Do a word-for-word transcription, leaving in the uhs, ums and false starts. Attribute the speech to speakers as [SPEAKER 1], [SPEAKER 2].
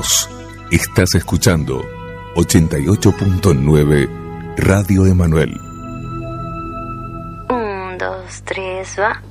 [SPEAKER 1] vos. Estás escuchando ochenta y ocho punto nueve Radio Emanuel.
[SPEAKER 2] Un, dos, tres, va.